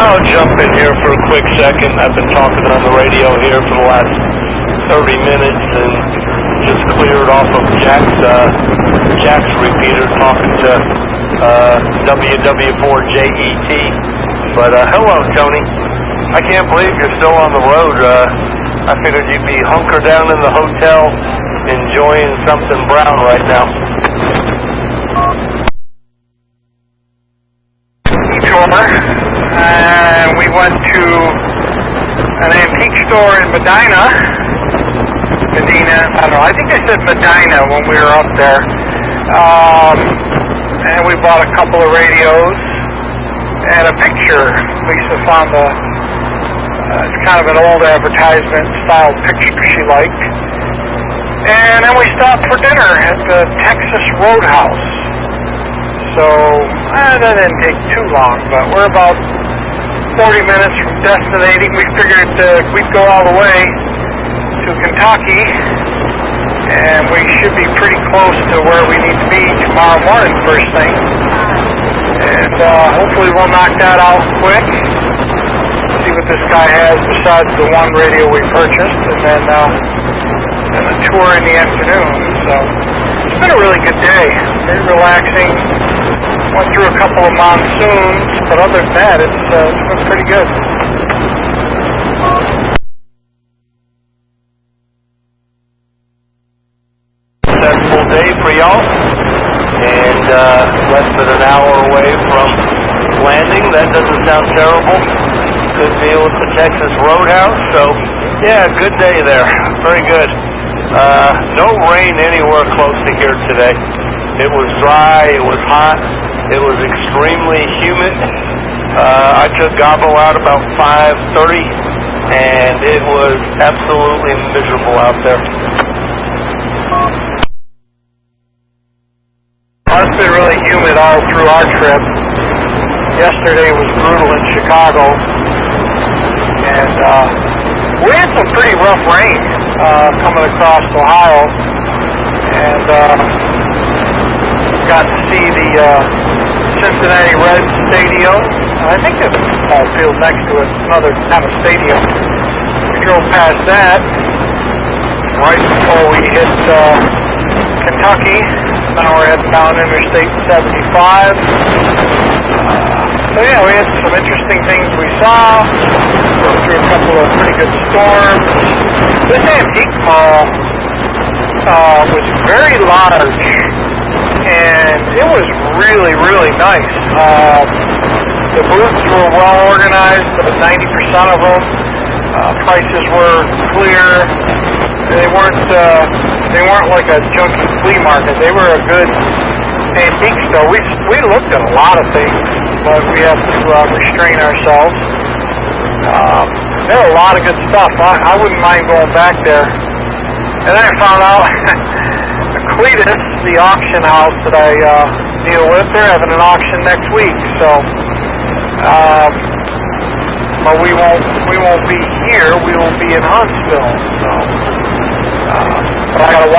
I'll jump in here for a quick second. I've been talking on the radio here for the last 30 minutes and just cleared off of Jack's repeater talking to WW4JET. But hello, Tony. I can't believe you're still on the road. I figured you'd be hunkered down in the hotel enjoying something brown right now. And we went to an antique store in Medina, I don't know, I think they said Medina when we were up there. And we bought a couple of radios and a picture. Lisa found it's kind of an old advertisement style picture she liked. And then we stopped for dinner at the Texas Roadhouse. So, that didn't take too long, but we're about 40 minutes from destinating. We figured we'd go all the way to Kentucky, and we should be pretty close to where we need to be tomorrow morning first thing. And hopefully we'll knock that out quick, see what this guy has besides the one radio we purchased, and then a tour in the afternoon. So it's been a really good day, very relaxing. Went through a couple of monsoons, but other than that, it's been pretty good. Successful day for y'all, and less than an hour away from landing. That doesn't sound terrible. Good deal with the Texas Roadhouse, so yeah, good day there. Very good. No rain anywhere close to here today. It was dry, it was hot, it was extremely humid. I took Gobble out about 5:30, and it was absolutely miserable out there. It's been really humid all through our trip. Yesterday was brutal in Chicago, and we had some pretty rough rain coming across Ohio, and got to see the Cincinnati Reds Stadium. I think there's a small field next to it, another kind of stadium. We drove past that right before we hit Kentucky. Now we're heading down Interstate 75. So yeah, we had some interesting things we saw. Went through a couple of pretty good storms. This antique mall was very large, and it was really, really nice. The booths were well organized, but 90% of them. Prices were clear. They weren't like a junky flea market. They were a good antique store. We looked at a lot of things, but we have to restrain ourselves. There were a lot of good stuff. I wouldn't mind going back there. And then I found out Cletus, the auction house that I deal with, they're having an auction next week. So, but we won't be here. We will be in Huntsville. So, but I gotta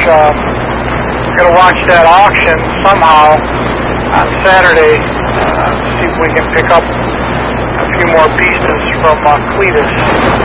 watch that auction somehow on Saturday. See if we can pick up a few more pieces from Cletus.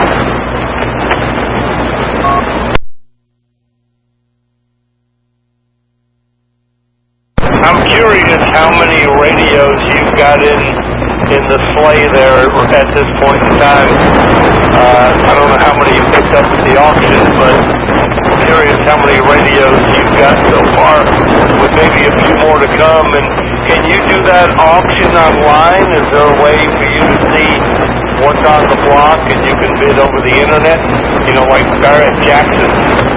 I'm curious how many radios you've got in the sleigh there at this point in time. I don't know how many you picked up at the auction, but I'm curious how many radios you've got so far, with maybe a few more to come. And can you do that auction online? Is there a way for you to see what's on the block and you can bid over the internet? You know, like Barrett Jackson?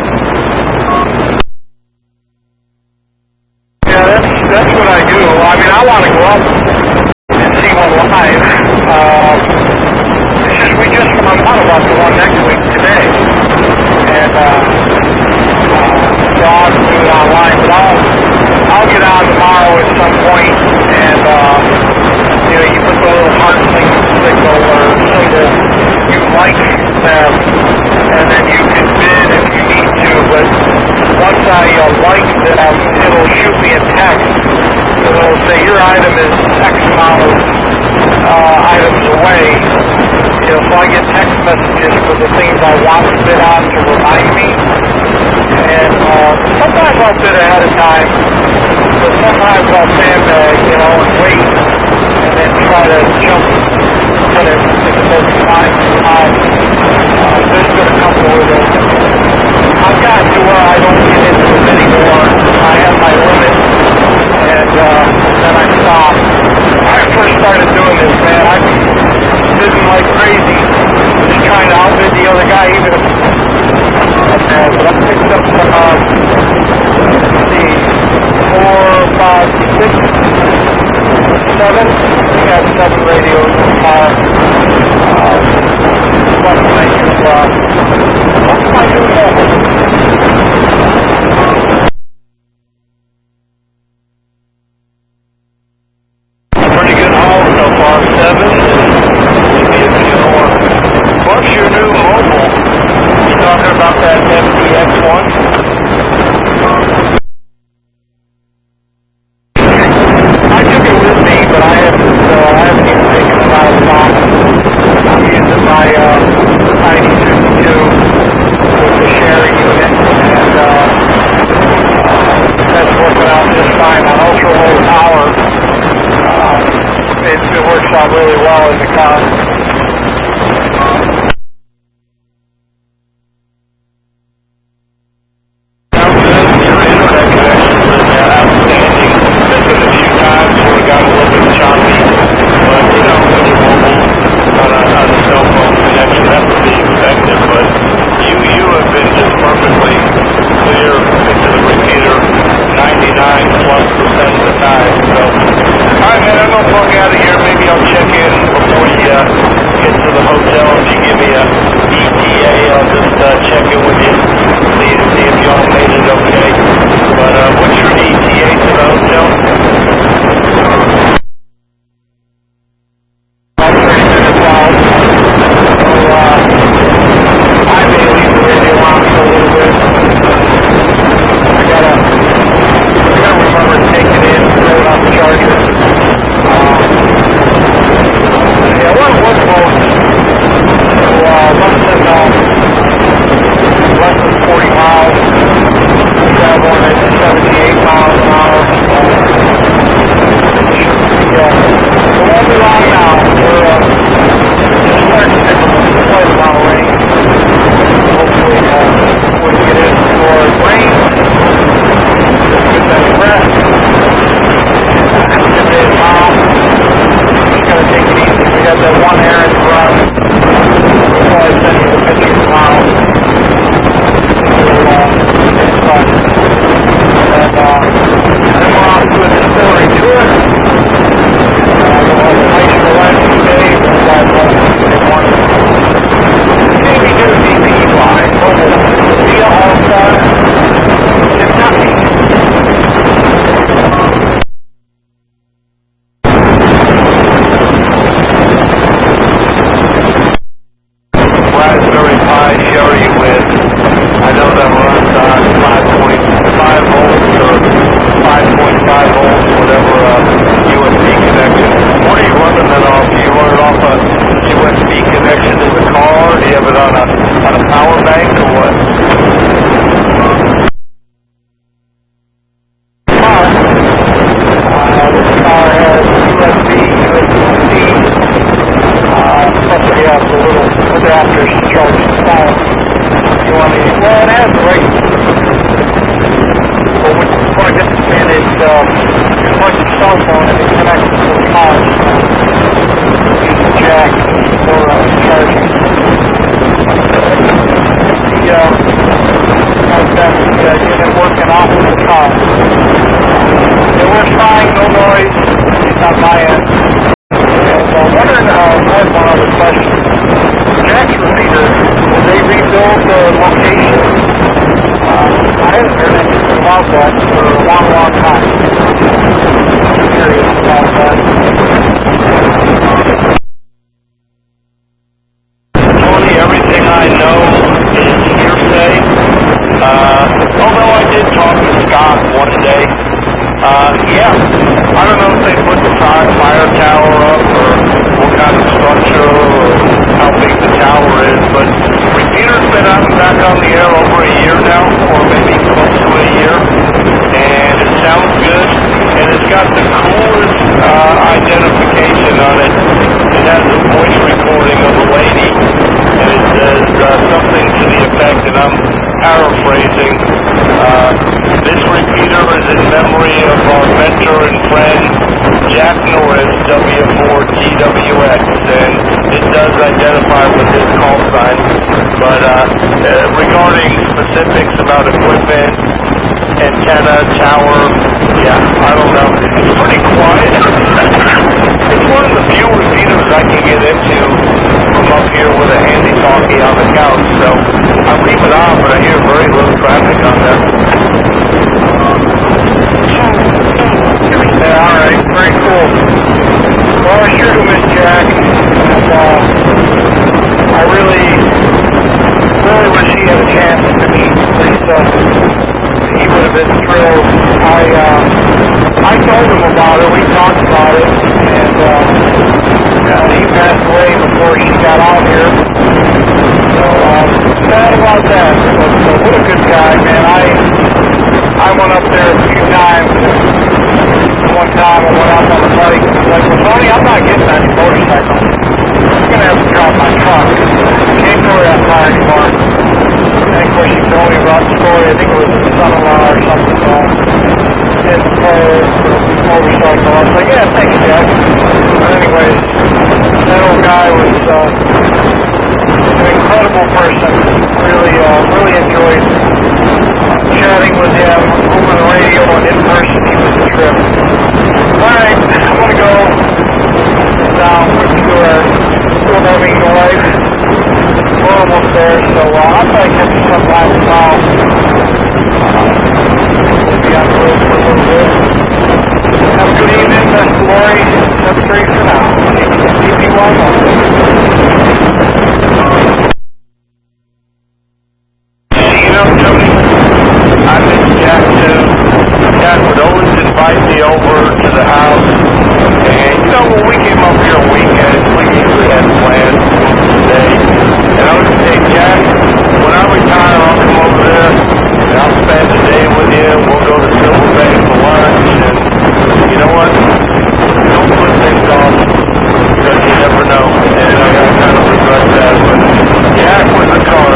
Yeah, that's what I do. I mean, I want to go up and see one live. It's just I'm not about the one next week today, and so I'll do it online. But I'll get on tomorrow at some point, and you put the little heart signal or symbol you like them, and then you can bid if you need to. But once I like them, it'll shoot me a text. So it'll say your item is X amount of items away. messages for the things I want to bid on to remind me. And sometimes I'll bid ahead of time, but sometimes I'll sandbag, and wait, and then try to jump at it if it doesn't find time. There's been a couple of them. I've gotten to where I don't get into it anymore. I have my limit, and then I stop. When I first started doing this, man, I was bidding like crazy, just trying to outbid the other guy, even if but I picked up some, let's see, 4, 5, 6, 7. We got 7 radios in the car. What's my new mobile? Pretty good haul so far, 7, and maybe a few more. Plus your new mobile. You talking about that MDX1? I took it with me, but I haven't even taken it out of the box. I'm using my Tiny 52 with the sharing unit, and that's working out just fine on ultra low power. It works out really well in the car. About that for a long, long time. I'm curious about that. does identify with his call sign. But regarding specifics about equipment, antenna, tower, yeah, I don't know. It's pretty quiet. It's one of the few repeaters I can get into from up here with a handy talkie on the couch. So I leave it on, but I hear very little traffic on there. Yeah, alright, very cool. Well, I sure do miss Jack, and I really wish he had a chance to meet Lisa. He would have been thrilled. I told him about it, we talked about it, and he passed away before she got out here. So, sad about that, but what a good guy, man. I went up there a few times. One time I went out on the bike, and he's like, well, Tony, I'm not getting on your motorcycle. I'm going to have to drop my truck. Can't go that far anymore. And of course, he told me about the story. I think it was his son-in-law or something. So his motorcycle. I was like, yeah, thanks, Jack. But anyways, that old guy was an incredible person. Really enjoyed chatting with him over the radio and in person. He was a trip. Alright, I'm going to go down to our school having the wife. We're almost there, so I'll probably catch you sometime tomorrow. We'll be on the road for a little bit. Have a good evening, best of Lori. That's great for now. Keep me well. You know, Tony, I miss Jack too. Jack would always invite me over to the house. And, you know, when we came up here on weekends, we usually had plans today. And I would say, Jack, when I retire, I'll come over there and I'll spend the day with you. We'll go to Silver Bay for lunch. And you know what? Don't put things off because you never know. And I kind of regret that. But Jack was a car.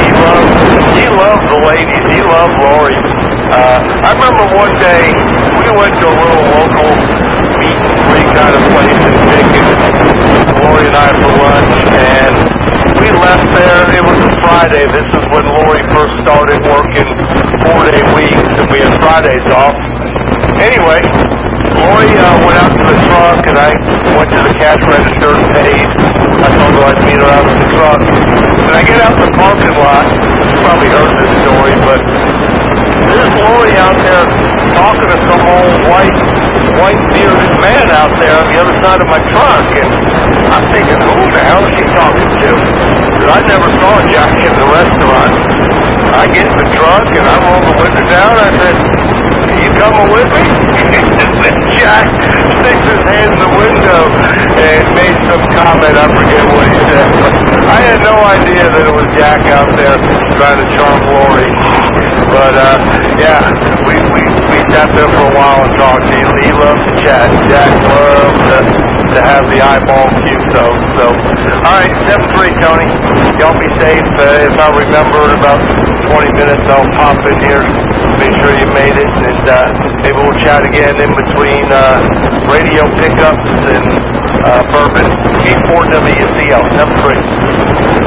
He loved the ladies. He loved Lori. I remember one day we went to a little local meet and greet kind of place in Pickens, Lori and I for lunch, and we left there. It was a Friday. This is when Lori first started working 4-day weeks, and we had Fridays off. Anyway, Lori went out to the truck, and I went to the cash register and paid. I told her I'd meet her out in the truck. And I get out in the parking lot. You probably heard this story, but there's Lori out there talking to some old white bearded man out there on the other side of my truck. And I'm thinking, who the hell is she talking to? Because I never saw Jack in the restaurant. I get in the truck and I roll the window down. I said, you coming with me? Jack sticks his hand in the window and made some comment. I forget what he said. But I had no idea that it was Jack out there trying to charm Lori. But, yeah, we sat there for a while and talked. He loved to chat. Jack loved to have the eyeball cute, though. So, all right, 7-3, Tony. Y'all be safe. If I remember in about 20 minutes, I'll pop in here, make sure you made it, and maybe we'll chat again in between radio pickups and bourbon. 84 WCL, 7-3.